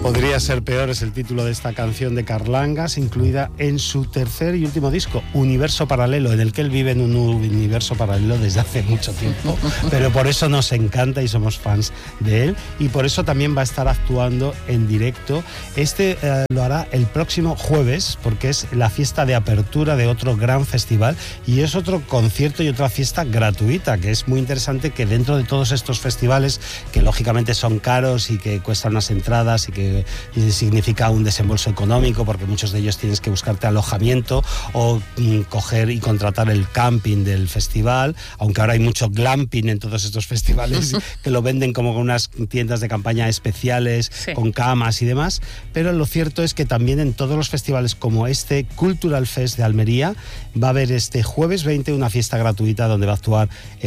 Podría ser peor es el título de esta canción de Carlangas, incluida en su tercer y último disco, Universo Paralelo, en el que él vive en un universo paralelo desde hace mucho tiempo, pero por eso nos encanta y somos fans de él, y por eso también va a estar actuando en directo. Lo hará el próximo jueves, porque es la fiesta de apertura de otro gran festival, y es otro concierto y otra fiesta gratuita, que es muy interesante que dentro de todos estos festivales, que lógicamente son caros y que cuestan unas entradas y que significa un desembolso económico, porque muchos de ellos tienes que buscarte alojamiento o coger y contratar el camping del festival, aunque ahora hay mucho glamping en todos estos festivales que lo venden como unas tiendas de campaña especiales, sí, con camas y demás, pero lo cierto es que también en todos los festivales como este Cultural Fest de Almería va a haber este jueves 20 una fiesta gratuita donde va a actuar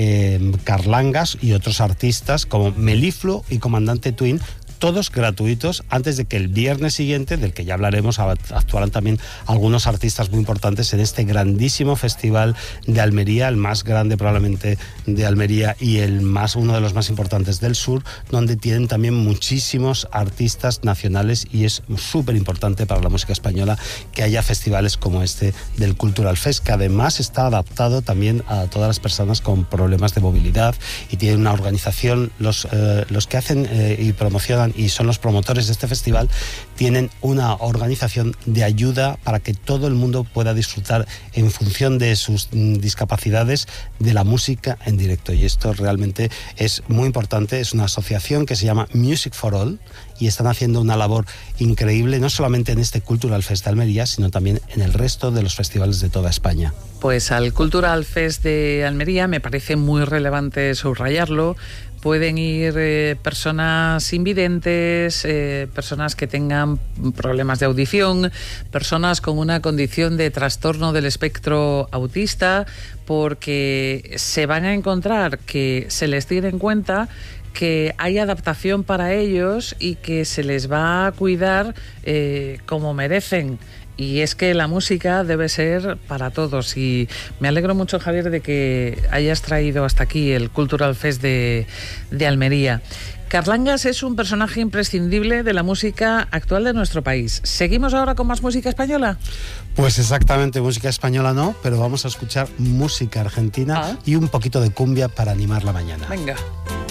Carlangas y otros artistas como Melifluo y Comandante Twin, todos gratuitos, antes de que el viernes siguiente, del que ya hablaremos, actuarán también algunos artistas muy importantes en este grandísimo festival de Almería, el más grande probablemente de Almería y uno de los más importantes del sur, donde tienen también muchísimos artistas nacionales, y es súper importante para la música española que haya festivales como este del Cultural Fest, que además está adaptado también a todas las personas con problemas de movilidad, y tiene una organización, los que hacen y promocionan y son los promotores de este festival, tienen una organización de ayuda para que todo el mundo pueda disfrutar en función de sus discapacidades de la música en directo, y esto realmente es muy importante. Es una asociación que se llama Music for All y están haciendo una labor increíble, no solamente en este Cultural Fest de Almería, sino también en el resto de los festivales de toda España. Pues al Cultural Fest de Almería me parece muy relevante subrayarlo. Pueden ir personas invidentes, personas que tengan problemas de audición, personas con una condición de trastorno del espectro autista, porque se van a encontrar que se les tiene en cuenta, que hay adaptación para ellos y que se les va a cuidar como merecen. Y es que la música debe ser para todos, y me alegro mucho, Javier, de que hayas traído hasta aquí el Cultural Fest de Almería. Carlangas es un personaje imprescindible de la música actual de nuestro país. ¿Seguimos ahora con más música española? Pues exactamente, música española no, pero vamos a escuchar música argentina y un poquito de cumbia para animar la mañana. Venga.